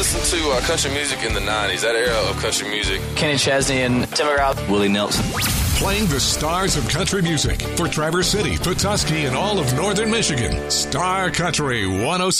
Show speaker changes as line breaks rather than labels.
listened to country music in the 90s, that era of country music.
Kenny Chesney and Tim McGraw.
Willie Nelson.
Playing the stars of country music for Traverse City, Petoskey, and all of northern Michigan. Star Country 106.